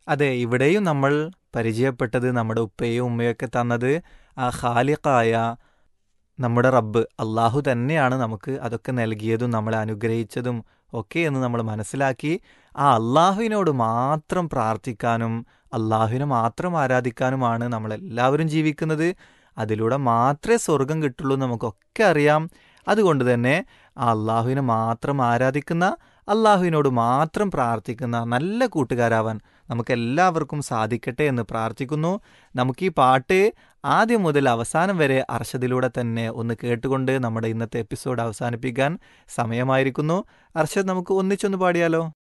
അതെ, ഇവിടെയും നമ്മൾ പരിചയപ്പെട്ടത് നമ്മുടെ ഉപ്പയും ഉമ്മയൊക്കെ തന്നത് ആ ഖാലിഖായ നമ്മുടെ റബ്ബ് അള്ളാഹു തന്നെയാണ് നമുക്ക് അതൊക്കെ നൽകിയതും നമ്മളെ അനുഗ്രഹിച്ചതും ഒക്കെ എന്ന് നമ്മൾ മനസ്സിലാക്കി ആ അള്ളാഹുവിനോട് മാത്രം പ്രാർത്ഥിക്കാനും അള്ളാഹുവിനെ മാത്രം ആരാധിക്കാനുമാണ് നമ്മളെല്ലാവരും ജീവിക്കുന്നത്. അതിലൂടെ മാത്രമേ സ്വർഗം കിട്ടുള്ളൂ എന്ന് നമുക്കൊക്കെ അറിയാം. അതുകൊണ്ട് തന്നെ ആ അള്ളാഹുവിനെ മാത്രം ആരാധിക്കുന്ന അള്ളാഹുവിനോട് മാത്രം പ്രാർത്ഥിക്കുന്ന നല്ല കൂട്ടുകാരാവാൻ നമുക്കെല്ലാവർക്കും സാധിക്കട്ടെ എന്ന് പ്രാർത്ഥിക്കുന്നു. നമുക്ക് ഈ പാട്ട് ആദ്യം മുതൽ അവസാനം വരെ അർഷദിലൂടെ തന്നെ ഒന്ന് കേട്ടുകൊണ്ട് നമ്മുടെ ഇന്നത്തെ എപ്പിസോഡ് അവസാനിപ്പിക്കാൻ സമയമായിരിക്കുന്നു. അർഷദ്, നമുക്ക് ഒന്നിച്ചൊന്ന് പാടിയാലോ?